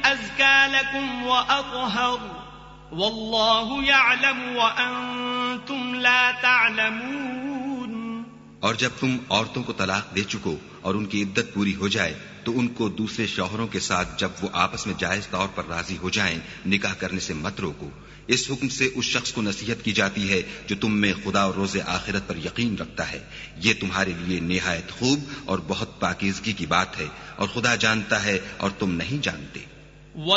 अज़्का लकुम व अत्हर वल्लाहु यअलमु व अंतुम ला तअलमून। और जब तुम औरतों को तलाक दे चुको और उनकी इद्दत पूरी हो जाए तो उनको दूसरे शौहरों के साथ जब वो आपस में जायज तौर पर राजी हो जाएं, निकाह करने से मत रोको। इस हुक्म से उस शख्स को नसीहत की जाती है जो तुम में खुदा और रोज़े आखिरत पर यकीन रखता है। ये तुम्हारे लिए निहायत खूब और बहुत पाकीज़गी की बात है, और खुदा जानता है और तुम नहीं जानते।